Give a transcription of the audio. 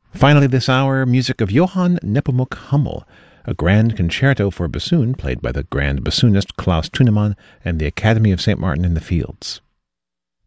Finally this hour, music of Johann Nepomuk Hummel, a grand concerto for bassoon played by the grand bassoonist Klaus Thunemann and the Academy of St. Martin in the Fields.